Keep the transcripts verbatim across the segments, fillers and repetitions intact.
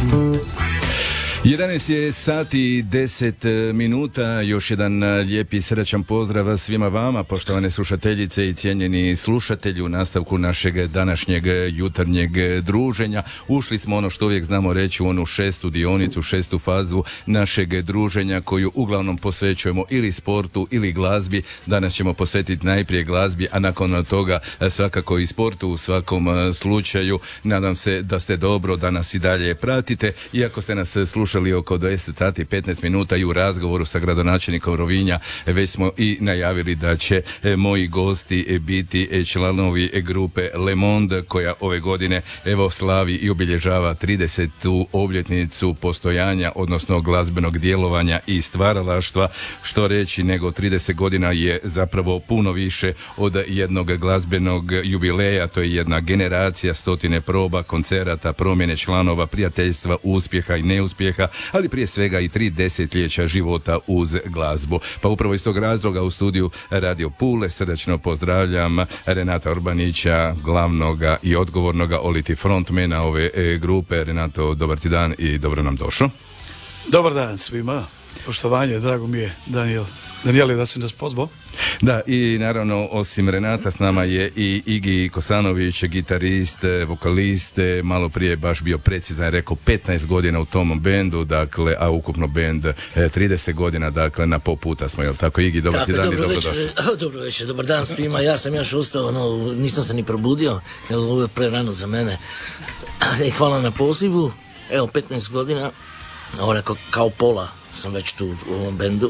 jedanaest je sati i deset minuta, još jedan lijepi srećan pozdrav svima vama, poštovane slušateljice i cijenjeni slušatelji, u nastavku našeg današnjeg jutarnjeg druženja. Ušli smo, ono što uvijek znamo reći, u onu šestu dionicu, šestu fazu našeg druženja koju uglavnom posvećujemo ili sportu ili glazbi. Danas ćemo posvetiti najprije glazbi, a nakon toga svakako i sportu u svakom slučaju. Nadam se da ste dobro, da nas i dalje pratite, iako ste nas slušali oko deset sati i petnaest minuta i u razgovoru sa gradonačelnikom Rovinja već smo i najavili da će moji gosti biti članovi grupe Le Monde, koja ove godine evo slavi i obilježava tridesetu obljetnicu postojanja, odnosno glazbenog djelovanja i stvaralaštva. Što reći nego trideset godina je zapravo puno više od jednog glazbenog jubileja. To je jedna generacija, stotine proba, koncerata, promjene članova, prijateljstva, uspjeha i neuspjeha, ali prije svega i tri desetljeća života uz glazbu. Pa upravo iz tog razloga u studiju Radio Pule srdačno pozdravljam Renata Orbanića, glavnoga i odgovornoga oliti frontmena ove e, grupe. Renato, dobar ti dan i dobro nam došao. Dobar dan svima. Poštovanje, drago mi je, Daniel. Daniel, da si nas pozvao. Da, i naravno osim Renata s nama je i Igi Kosanović, gitarist, vokalist, malo prije baš bio precizan, rekao petnaest godina u tom bendu, dakle, a ukupno bend trideset godina, dakle, na po puta smo, jel tako, Igi, dobar ti dan i dobro došao. Dobro večer, dobar dan svima, ja sam još ustao, no, nisam se ni probudio, jer ovo je prerano za mene. Hvala na pozivu, evo petnaest godina, ovo rekao, kao pola sam već tu u ovom bendu.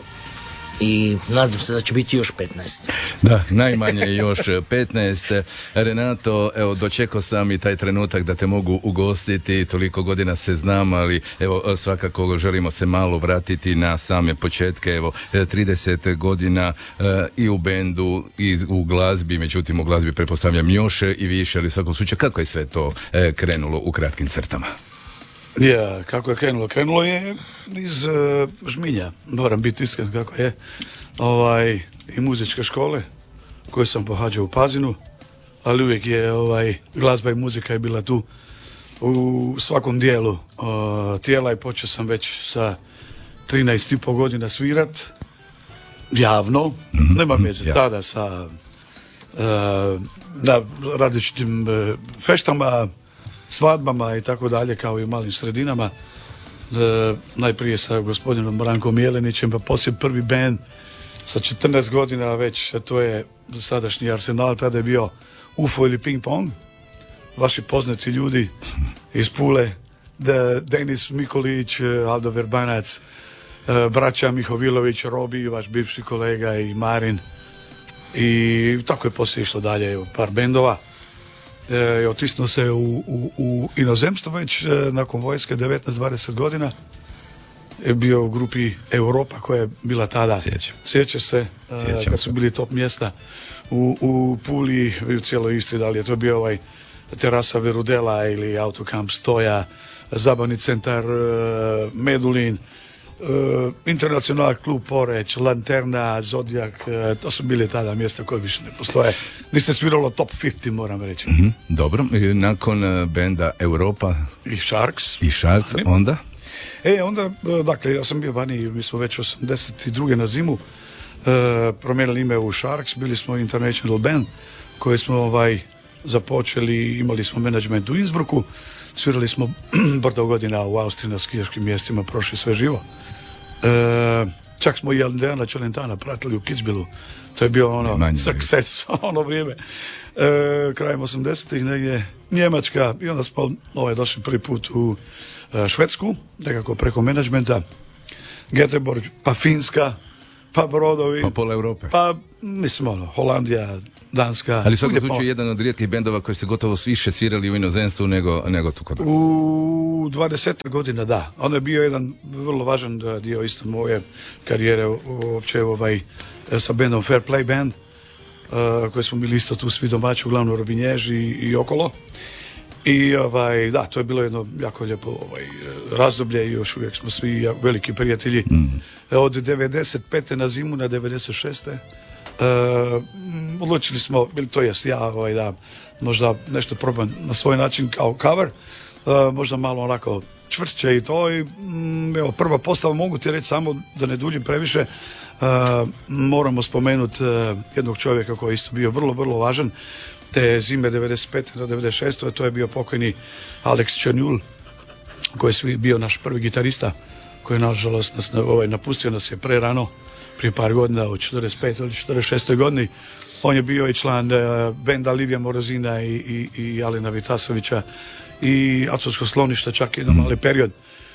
I nadam se da će biti još petnaest. Da, najmanje još petnaest. Renato, evo, dočekao sam i taj trenutak da te mogu ugostiti, toliko godina se znam, ali evo, svakako želimo se malo vratiti na same početke. Evo, trideset godina e, i u bendu i u glazbi, međutim u glazbi pretpostavljam još i više, ali u svakom slučaju kako je sve to e, krenulo u kratkim crtama? Ja, kako je krenulo? Krenulo je iz uh, žminja, moram biti iskren kako je, ovaj, i muzičke škole koje sam pohađao u Pazinu, ali uvijek je ovaj, glazba i muzika je bila tu u svakom dijelu uh, tijela i počeo sam već sa trinaest i pol godina svirat, javno, mm-hmm. nema veze, yeah. tada sa uh, na različitim uh, feštama, svadbama i tako dalje, kao i u malim sredinama. E, najprije sa gospodinom Brankom Jelenićem, pa poslije prvi band sa četrnaest godina već, to je sadašnji Arsenal, tada je bio U F O ili Ping Pong. Vaši poznati ljudi iz Pule, De, Denis Mikolić, Aldo Verbanac, e, braća Mihovilović, Robi, vaš bivši kolega i Marin. I tako je poslije išlo dalje, par bendova. E, otisnuo se u, u, u inozemstvo već e, nakon vojske, devetnaest dvadeset godina je bio u grupi Europa koja je bila tada, sjeća se, e, kad su bili top mjesta u, u Puli i u cijeloj Istri, da li je to bio ovaj terasa Verudela ili autokamp Stoja, zabavni centar e, Medulin, Uh, Internacional klub Poreć, Lanterna, Zodijak, uh, to su bili tada mjesta koje više ne postoje. Gdje se sviralo top pedeset, moram reći. Mm-hmm, dobro, nakon uh, benda Europa i Sharks. I Sharks, Ani. onda? E, onda, uh, dakle, ja sam bio vani, mi smo već osamdeset druge na zimu uh, promijenili ime u Sharks, bili smo International Band koji smo ovaj započeli, imali smo menadžment u Innsbrucku, svirali smo brdo godina u Austriji na skijaškim mjestima, prošli sve živo. E, čak smo i Andejana Čelentana pratili u Kitzbühelu, to je bio ono Manje, success ono vrijeme. E, krajem osamdesetih negdje Njemačka i onda smo ovaj, došli prvi put u e, Švedsku, nekako preko menadžmenta, Göteborg, pa Finska, pa brodovi, pa pola Europe, pa mislim ono, Holandija, Danska. Ali svakom slučaju jedan od rijetkih bendova koji se gotovo više svirali u inozemstvu nego, nego tu kod nas. U dvadeset godina, da. Ono je bio jedan vrlo važan dio isto moje karijere uopće ovaj, sa bendom Fair Play Band, uh, koji smo bili isto tu svi domaći, uglavnom Robinjež i, i okolo. I ovaj, da, to je bilo jedno jako lijepo ovaj, razdoblje i još uvijek smo svi veliki prijatelji. Mm. Od devedeset pete na zimu na devedeset šeste Uh, odlučili smo, to jest ja, ovaj, da možda nešto probam na svoj način kao cover uh, možda malo onako čvršće i to i mm, evo, prva postava mogu ti reći samo da ne duljim previše, uh, moramo spomenuti uh, jednog čovjeka koji je isto bio vrlo, vrlo važan te zime devedeset pete do devedeset šeste to je bio pokojni Alex Černjul, koji je bio naš prvi gitarista, koji nažalost nas ovaj, napustio nas je pre rano, prije par godina, u četrdeset petoj ili četrdeset šestoj godini. On je bio i član uh, benda Livija Morozina i, i, i Alina Vitasovića i Acovskog skloništa, čak i jedan mali period.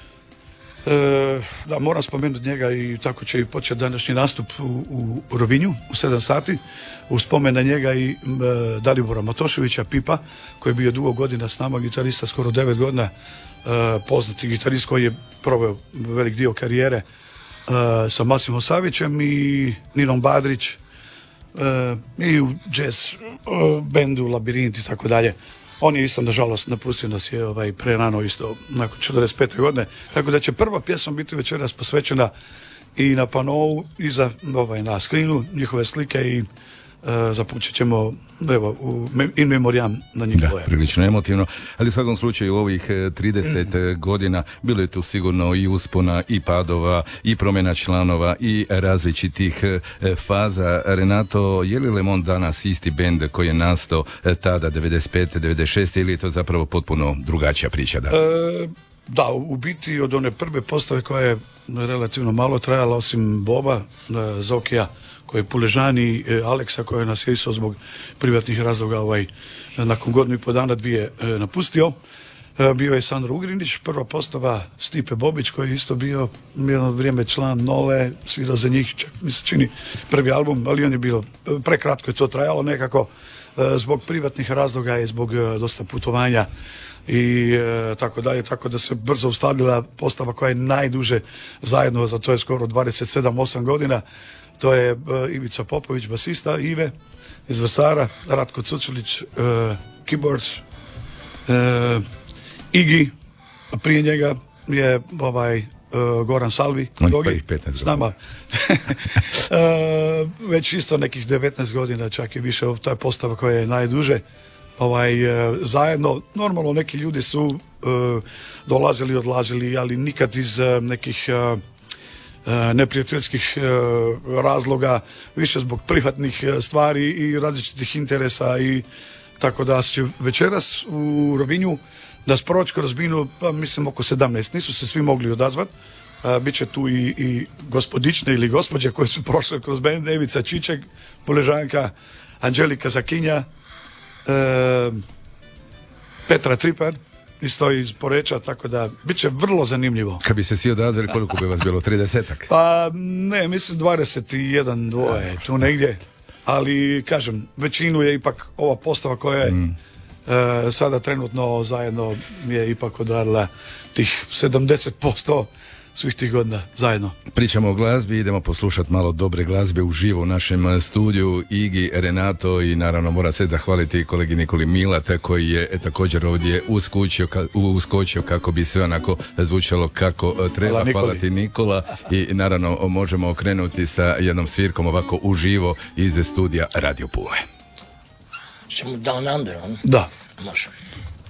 E, da, moram spomenuti njega i tako će i početi današnji nastup u, u, u Rovinju u sedam sati. U spomen na njega i e, Dalibora Matoševića, Pipa, koji je bio dugo godina s nama, gitarista, skoro devet godina, e, poznati gitarist koji je proveo velik dio karijere e, sa Masimom Savićem i Ninom Badrić e, i u jazz e, bendu Labirint i tako dalje. On je isto, nažalost, napustio nas je ovaj, pre rano isto, nakon četrdeset pete godine. Tako da će prva pjesma biti večeras posvećena i na panovu i za, ovaj, na skrinu njihove slike i uh, započet ćemo evo, u in memoriam na njihove. Da, prilično emotivno, ali u svakom slučaju u ovih trideset godina bilo je tu sigurno i uspona i padova i promjena članova i različitih faza. Renato, je li Le Monde danas isti bend koji je nastao tada devedeset pete devedeset šeste ili je to zapravo potpuno drugačija priča? Da? E, da, u biti od one prve postave koja je relativno malo trajala, osim Boba, Zokija, koji je Puležani, Aleksa, koji nas je isto zbog privatnih razloga ovaj, nakon godinu i po dana dvije napustio. Bio je Sandro Ugrinić, prva postava Stipe Bobić, koji je isto bio jedno vrijeme član Nole, svirao za njih, čak mi se čini prvi album, ali on je bilo, prekratko je to trajalo nekako, zbog privatnih razloga i zbog dosta putovanja i e, tako dalje, tako da se brzo ustavila postava koja je najduže zajedno, za to je skoro dvadeset sedam osam godina. To je uh, Ivica Popović, basista, Ive iz Vrsara, Ratko Cuculić, uh, keyboard, uh, Igi, a prije njega je ovaj uh, Goran Salvi, Dogi, s nama. uh, već isto nekih devetnaest godina, čak je više, ta postava koja je najduže ovaj, uh, zajedno. Normalno neki ljudi su uh, dolazili, odlazili, ali nikad iz uh, nekih uh, neprijateljskih razloga, više zbog privatnih stvari i različitih interesa i tako da će večeras u Rovinju da sproći kroz binu, pa mislim oko sedamnaest, nisu se svi mogli odazvati, biće tu i, i gospodične ili gospođe koje su prošle kroz bend, Evica Čiček, Puležanka, Anđelika Zakinja, e, Petra Tripar, isto iz Poreča, tako da bit će vrlo zanimljivo. Kad bi se svi odazvali, koliko bi vas bilo? tridesetak? Pa ne, mislim dvadeset jedan, dvoje, tu negdje. Ali, kažem, većinu je ipak ova postava koja je mm. e, sada trenutno zajedno je ipak odradila tih sedamdeset posto svih tih godina zajedno. Pričamo o glazbi, idemo poslušati malo dobre glazbe uživo u našem studiju. Igi, Renato i naravno mora se zahvaliti kolegi Nikoli Milata koji je također ovdje uskočio, uskočio kako bi sve onako zvučalo kako treba. Hvala, hvala ti Nikola i naravno možemo okrenuti sa jednom svirkom ovako uživo iz studija Radio Pule. Ćemo Down Under, on? Da. Može.